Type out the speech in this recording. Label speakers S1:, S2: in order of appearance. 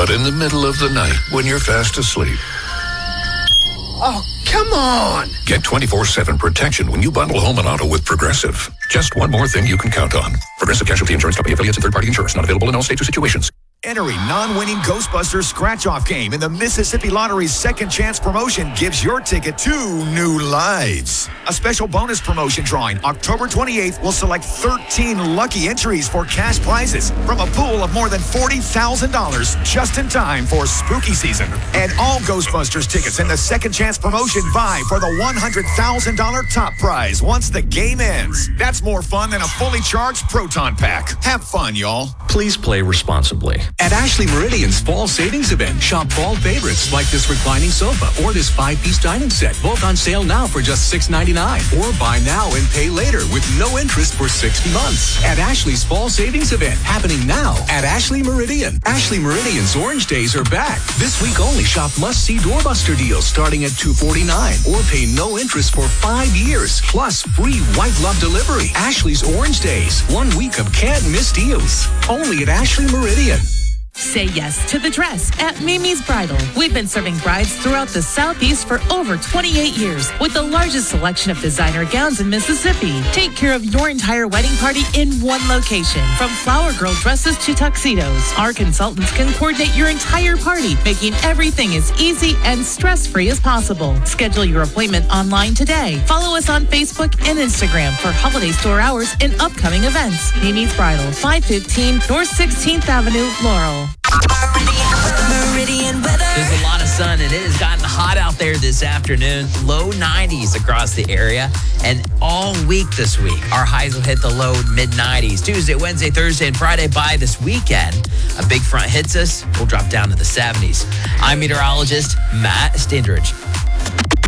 S1: But in the middle of the night, when you're fast asleep.
S2: Oh, come on!
S1: Get 24/7 protection when you bundle home and auto with Progressive. Just one more thing you can count on. Progressive Casualty Insurance Company affiliates and third-party insurance. Not available in all states or situations.
S3: Enter a non-winning Ghostbusters scratch-off game in the Mississippi Lottery's Second Chance promotion gives your ticket 2 new lives. A special bonus promotion drawing October 28th will select 13 lucky entries for cash prizes from a pool of more than $40,000 just in time for spooky season. And all Ghostbusters tickets in the Second Chance promotion vie for the $100,000 top prize once the game ends. That's more fun than a fully charged Proton Pack. Have fun, y'all.
S4: Please play responsibly.
S5: At Ashley Meridian's fall savings event, shop fall favorites like this reclining sofa or this 5-piece dining set, both on sale now for just $6.99. Or buy now and pay later with no interest for 60 months. At Ashley's fall savings event, happening now at Ashley Meridian. Ashley Meridian's Orange Days are back. This week only, shop must-see doorbuster deals starting at $249 or pay no interest for 5 years. Plus free white glove delivery. Ashley's Orange Days, 1 week of can't-miss deals. Only at Ashley Meridian.
S6: Say yes to the dress at Mimi's Bridal. We've been serving brides throughout the Southeast for over 28 years with the largest selection of designer gowns in Mississippi. Take care of your entire wedding party in one location. From flower girl dresses to tuxedos, our consultants can coordinate your entire party, making everything as easy and stress-free as possible. Schedule your appointment online today. Follow us on Facebook and Instagram for holiday store hours and upcoming events. Mimi's Bridal, 515 North 16th Avenue, Laurel.
S7: Meridian weather.
S8: There's a lot of sun, and it has gotten hot out there this afternoon. Low 90s across the area, and all week this week, our highs will hit the low mid-90s. Tuesday, Wednesday, Thursday, and Friday. By this weekend, a big front hits us. We'll drop down to the 70s. I'm meteorologist Matt Stindridge.